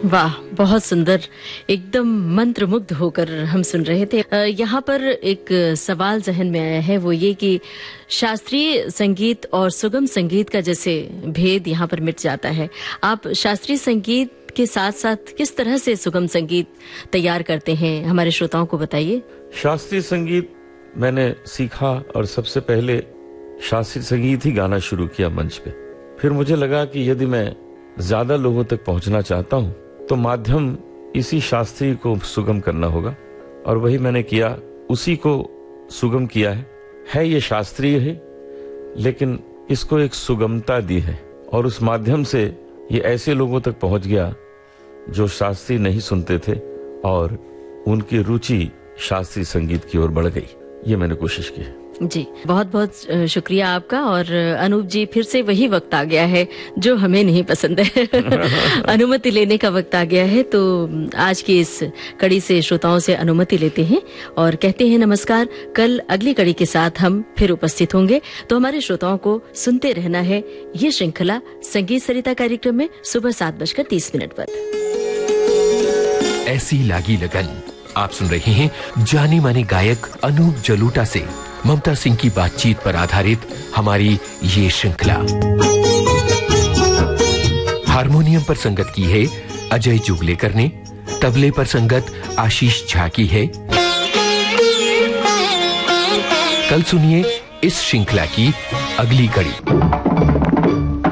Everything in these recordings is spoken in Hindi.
वाह, बहुत सुंदर, एकदम मंत्रमुग्ध होकर हम सुन रहे थे। यहाँ पर एक सवाल जहन में आया है, वो ये कि शास्त्रीय संगीत और सुगम संगीत का जैसे भेद यहाँ पर मिट जाता है, आप शास्त्रीय संगीत के साथ साथ किस तरह से सुगम संगीत तैयार करते हैं, हमारे श्रोताओं को बताइए। शास्त्रीय संगीत मैंने सीखा और सबसे पहले शास्त्रीय संगीत ही गाना शुरू किया मंच पे। फिर मुझे लगा कि यदि मैं ज्यादा लोगों तक पहुंचना चाहता हूं तो माध्यम इसी शास्त्रीय को सुगम करना होगा, और वही मैंने किया, उसी को सुगम किया है। ये शास्त्रीय है लेकिन इसको एक सुगमता दी है, और उस माध्यम से ये ऐसे लोगों तक पहुंच गया जो शास्त्रीय नहीं सुनते थे और उनकी रुचि शास्त्रीय संगीत की ओर बढ़ गई। ये मैंने कोशिश की है। जी, बहुत बहुत शुक्रिया आपका। और अनूप जी, फिर से वही वक्त आ गया है जो हमें नहीं पसंद है अनुमति लेने का वक्त आ गया है। तो आज की इस कड़ी से श्रोताओं से अनुमति लेते हैं और कहते हैं नमस्कार। कल अगली कड़ी के साथ हम फिर उपस्थित होंगे, तो हमारे श्रोताओं को सुनते रहना है ये श्रृंखला संगीत सरिता कार्यक्रम में सुबह 7:30 पर। ऐसी लागी लगन। आप सुन रहे हैं जाने माने गायक अनूप जलोटा से ममता सिंह की बातचीत पर आधारित हमारी ये श्रृंखला। हारमोनियम पर संगत की है अजय जुगलेकर ने, तबले पर संगत आशीष झा की है। कल सुनिए इस श्रृंखला की अगली कड़ी।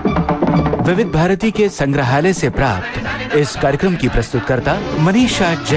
विविध भारती के संग्रहालय से प्राप्त इस कार्यक्रम की प्रस्तुतकर्ता मनीषा।